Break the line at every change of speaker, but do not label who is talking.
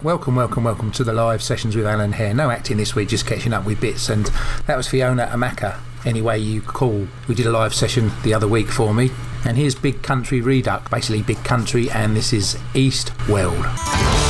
Welcome to the live sessions with Alan Hare. No acting this week, just catching up with bits. And that was Fiona Amaka, Any Way You Call. We did a live session the other week for me. And here's Big Country Redux, basically Big Country, and this is East World.